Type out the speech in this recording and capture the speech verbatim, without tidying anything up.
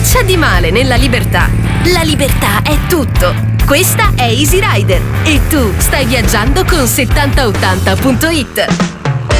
Che c'è di male nella libertà? La libertà è tutto. Questa è Easy Rider e tu stai viaggiando con settanta ottanta punto it.